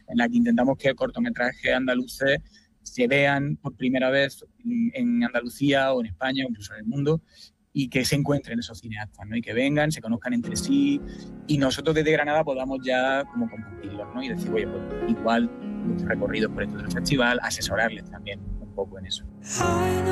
en la que intentamos que cortometrajes andaluces se vean por primera vez en Andalucía o en España o incluso en el mundo, y que se encuentren esos cineastas, ¿no? Y que vengan, se conozcan entre sí, y nosotros desde Granada podamos ya como compartirlos, ¿no? Y decir, oye, pues igual nuestros recorridos por esto del festival, asesorarles también un poco en eso.